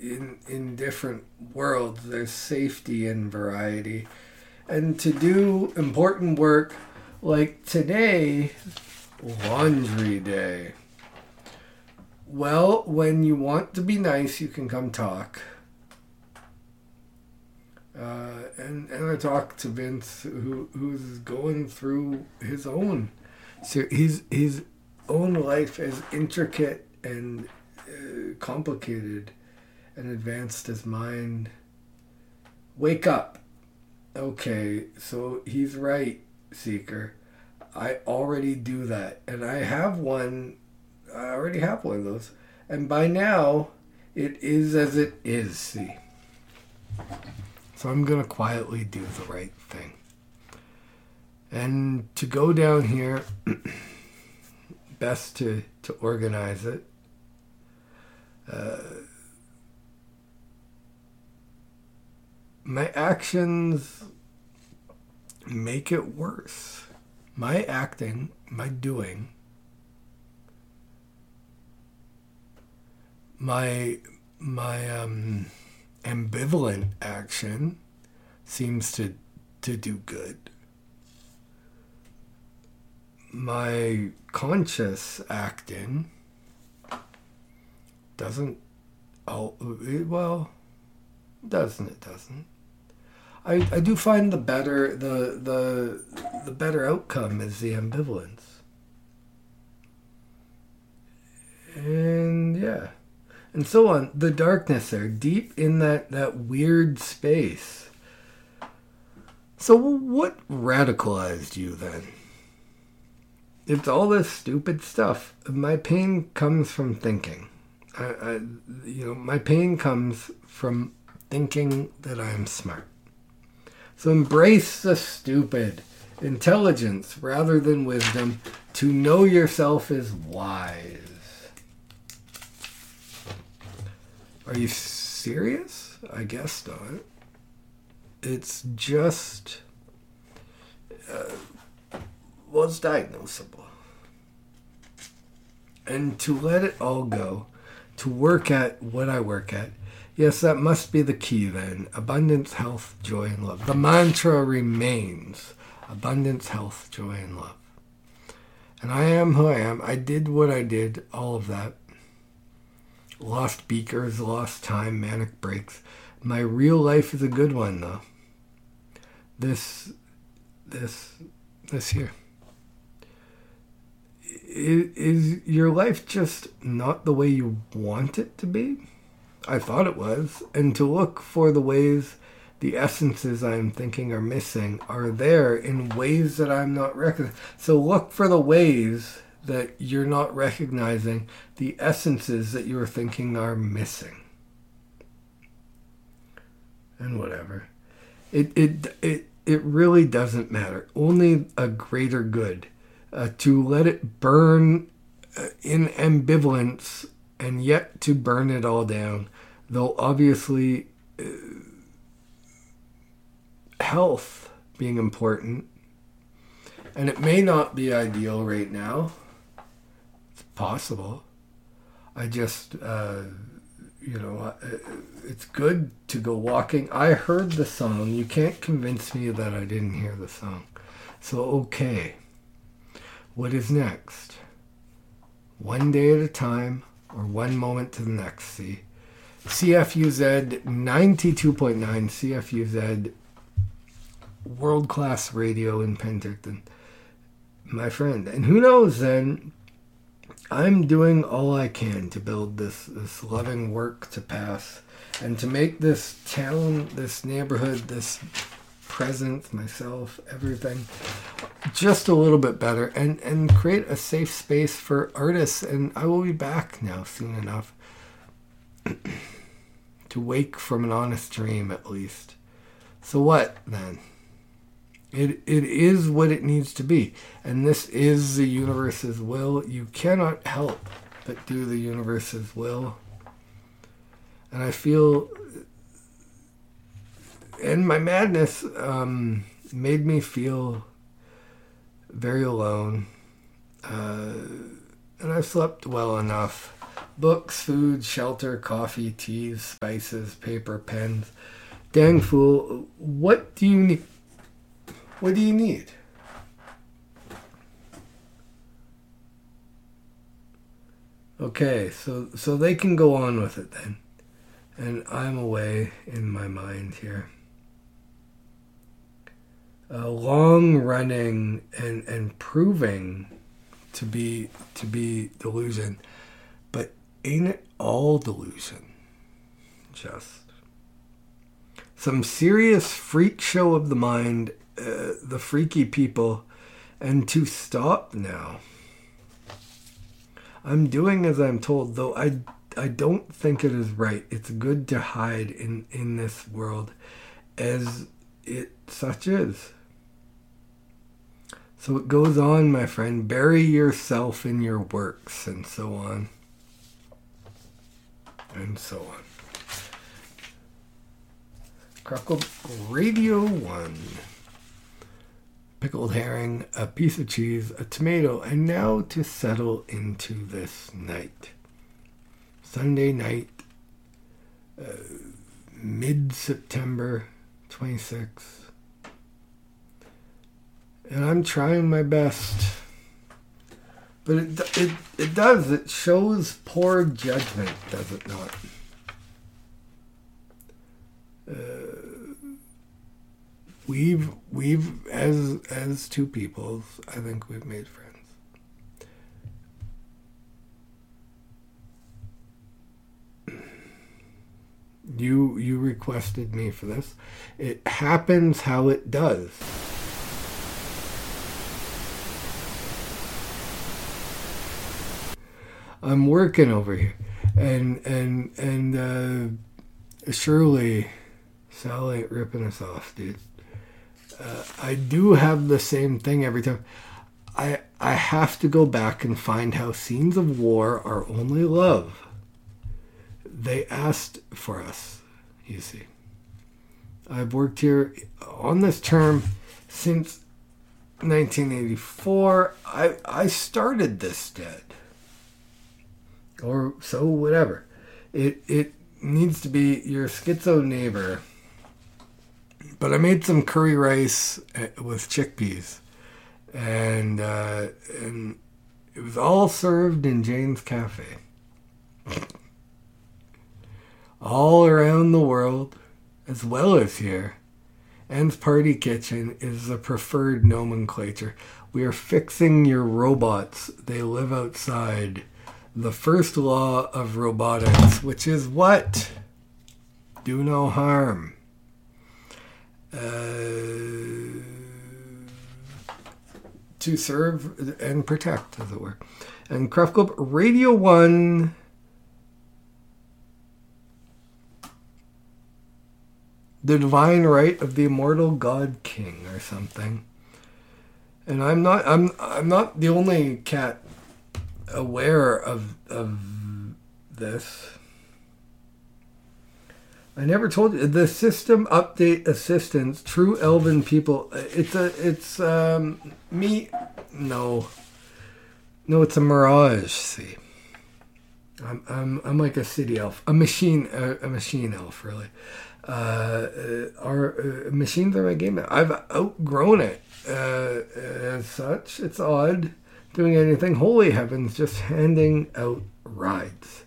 in different worlds. There's safety in variety. And to do important work like today, laundry day. Well, when you want to be nice, you can come talk. And I talked to Vince, who's going through his own. So his own life is intricate and complicated and advanced as mine. Wake up. Okay, so he's right, Seeker. I already do that. And I already have one of those. And by now, it is as it is, see. So I'm going to quietly do the right thing. And to go down here, best to organize it. My actions make it worse. My acting, my doing, my ambivalent action seems to do good. My conscious acting doesn't. Oh, well, doesn't. I do find the better outcome is the ambivalence. And yeah. And so on. The darkness there, deep in that weird space. So what radicalized you then? It's all this stupid stuff. My pain comes from thinking. My pain comes from thinking that I am smart. So embrace the stupid. Intelligence rather than wisdom. To know yourself is wise. Are you serious? I guess not. It's just... it's diagnosable. And to let it all go, to work at what I work at, yes, that must be the key then. Abundance, health, joy, and love. The mantra remains. Abundance, health, joy, and love. And I am who I am. I did what I did, all of that. Lost beakers, lost time, manic breaks. My real life is a good one, though. This here. Is your life just not the way you want it to be? I thought it was. And to look for the ways the essences I'm thinking are missing are there in ways that I'm not recognizing. So look for the ways that you're not recognizing the essences that you're thinking are missing. And whatever. It really doesn't matter. Only a greater good. To let it burn in ambivalence and yet to burn it all down. Though obviously health being important. And it may not be ideal right now. It's possible. I just, it's good to go walking. I heard the song. You can't convince me that I didn't hear the song. So, okay. What is next? One day at a time or one moment to the next, see? CFUZ 92.9, CFUZ, world-class radio in Penticton. My friend. And who knows then, I'm doing all I can to build this loving work to pass and to make this town, this neighborhood, this presence, myself, everything, just a little bit better and create a safe space for artists. And I will be back now soon enough to wake from an honest dream at least. So what then? It is what it needs to be. And this is the universe's will. You cannot help but do the universe's will. And I feel... And my madness made me feel very alone. And I slept well enough. Books, food, shelter, coffee, teas, spices, paper, pens. Dang fool, what do you need? What do you need? Okay, so they can go on with it then. And I'm away in my mind here. Long running and proving to be delusion. But ain't it all delusion? Just some serious freak show of the mind, the freaky people, and to stop now. I'm doing as I'm told, though I don't think it is right. It's good to hide in this world as it such is. So it goes on, my friend. Bury yourself in your works, and so on. And so on. Crackle Radio 1. Pickled herring, a piece of cheese, a tomato, and now to settle into this night. Sunday night, mid-September 26th. And I'm trying my best. But it does. It shows poor judgment, does it not? We've as two peoples, I think we've made friends. You requested me for this. It happens how it does. I'm working over here, and surely Sal ain't ripping us off, dude. I do have the same thing every time. I have to go back and find how scenes of war are only love. They asked for us, you see. I've worked here on this term since 1984. I started this stead. Or so, whatever. It needs to be your schizo neighbor. But I made some curry rice with chickpeas. And it was all served in Jane's Cafe. All around the world, as well as here, Anne's Party Kitchen is the preferred nomenclature. We are fixing your robots. They live outside. The first law of robotics, which is what? Do no harm. To serve and protect, as it were. And Craft Club Radio 1. The Divine Right of the Immortal God King, or something. And I'm not the only cat aware of this. I never told you the system update assistance. True Elven people. It's me. No, it's a mirage. See, I'm like a city elf, a machine elf, really. Our machines are my game. I've outgrown it. As such, it's odd doing anything. Holy heavens, just handing out rides.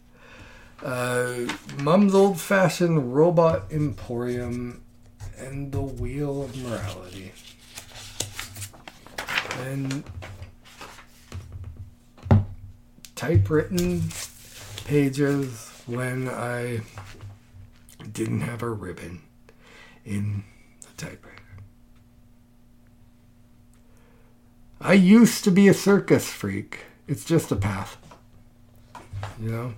Mum's old-fashioned robot emporium and the wheel of morality. And typewritten pages when I didn't have a ribbon in the typewriter. I used to be a circus freak. It's just a path. You know?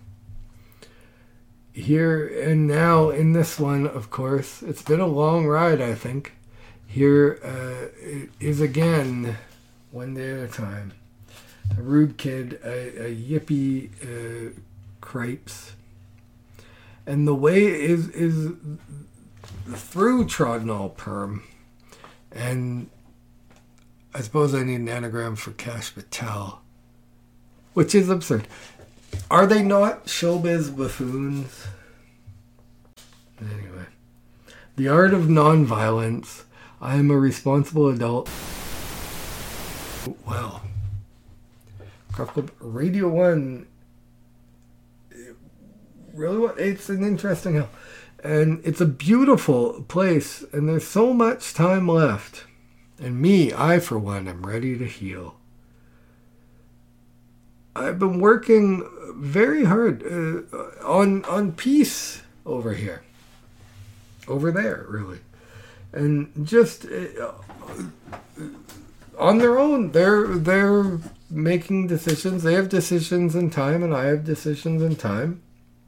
Here and now in this one, of course, it's been a long ride, I think. Here it is again, one day at a time. A rude kid, a yippee crepes. And the way is through Trodnall Perm. And I suppose I need an anagram for Cash Patel, which is absurd. Are they not showbiz buffoons? Anyway. The Art of Nonviolence. I am a responsible adult. Well. Craft Club Radio 1. Really, it's an interesting house. And it's a beautiful place. And there's so much time left. And me, I for one, am ready to heal. I've been working very hard on peace over here. Over there, really. And just on their own, they're making decisions. They have decisions in time, and I have decisions in time.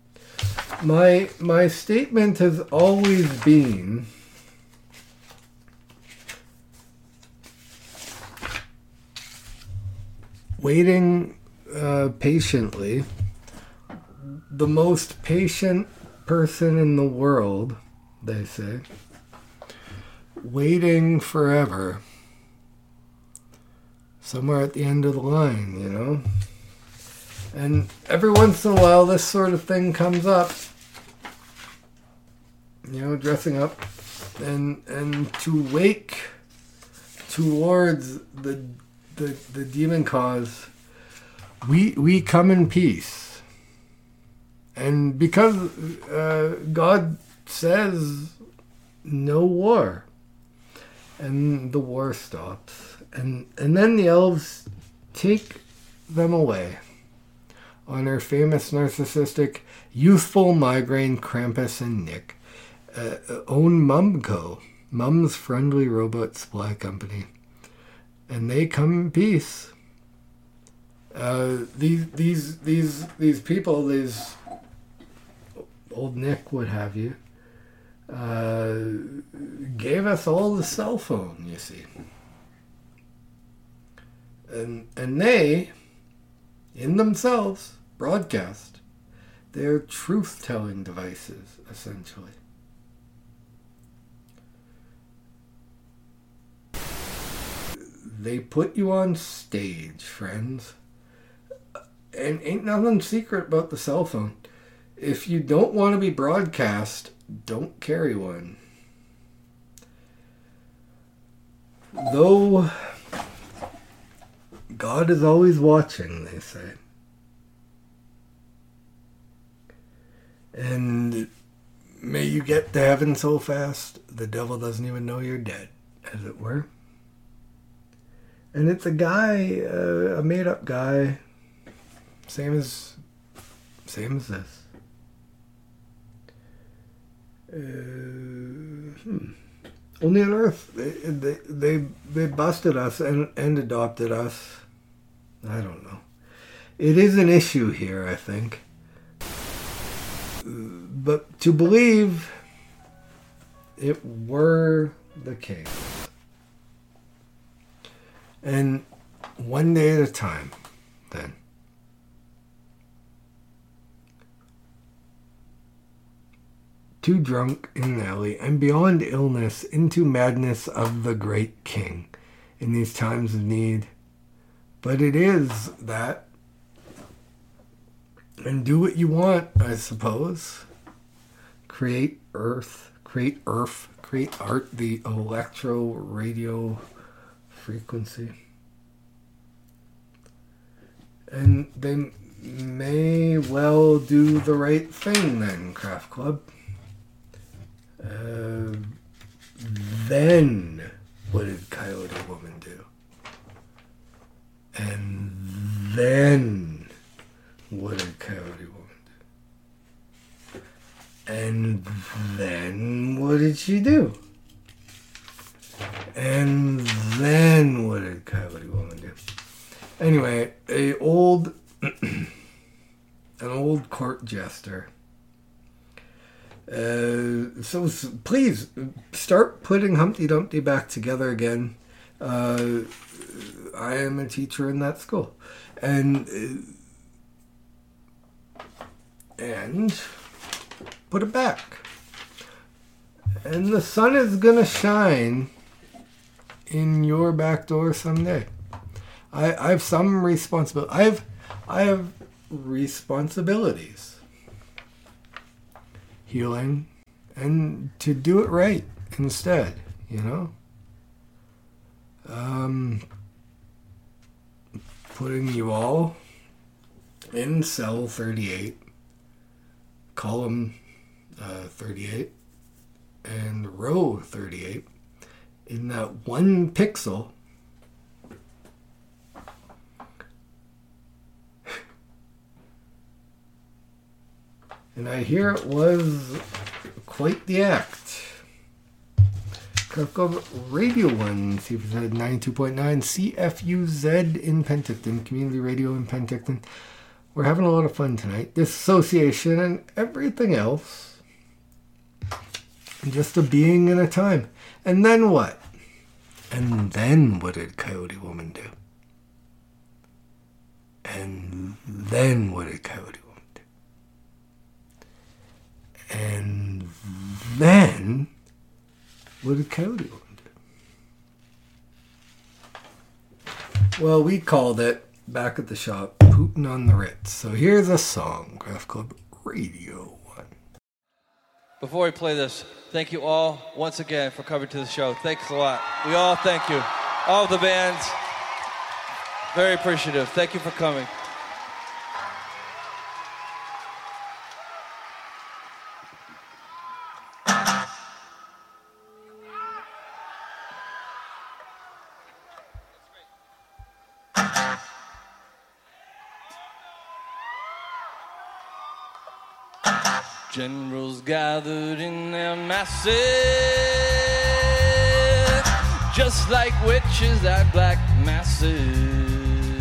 My statement has always been waiting patiently. The most patient person in the world, they say. Waiting forever. Somewhere at the end of the line, you know? And every once in a while, this sort of thing comes up. You know, dressing up. And to wake towards the demon cause, we come in peace. And because God says no war, and the war stops, and then the elves take them away on their famous narcissistic youthful migraine Krampus and Nick own Mumco, Mum's friendly robot supply company, and they come in peace. These people, these old Nick, what have you, gave us all the cell phone, you see. And they, in themselves, broadcast. They're truth-telling devices, essentially. They put you on stage, friends. And ain't nothing secret about the cell phone. If you don't want to be broadcast, don't carry one. Though God is always watching, they say. And may you get to heaven so fast, the devil doesn't even know you're dead, as it were. And it's a guy, a made-up guy, same as this. Only on Earth, they busted us and adopted us. I don't know. It is an issue here, I think. But to believe it were the case. And one day at a time, then. Too drunk in an alley, and beyond illness, into madness of the great king in these times of need. But it is that. And do what you want, I suppose. Create art, the electro radio frequency. And they may well do the right thing then, Craft Club. Then, what did Coyote Woman do? And then, what did Coyote Woman do? And then, what did she do? And then, what did Coyote Woman do? Anyway, an old court jester. So please start putting Humpty Dumpty back together again. I am a teacher in that school, and put it back. And the sun is gonna shine in your back door someday. I have some responsibility. I have responsibilities. Healing, and to do it right instead, you know? Putting you all in cell 38, column 38, and row 38 in that one pixel. And I hear it was quite the act. Craft Radio 1, CFZ 92.9, CFUZ in Penticton, Community Radio in Penticton. We're having a lot of fun tonight. This association and everything else. Just a being and a time. And then what? And then what did Coyote Woman do? And then what did Coyote Woman do? And then what did Coyote Woman do? Well, we called it back at the shop Pootin' on the Ritz. So here's a song, Craft Club Radio 1. Before we play this, thank you all once again for coming to the show. Thanks a lot. We all thank you. All the bands, very appreciative. Thank you for coming. Generals gathered in their masses, just like witches at black masses.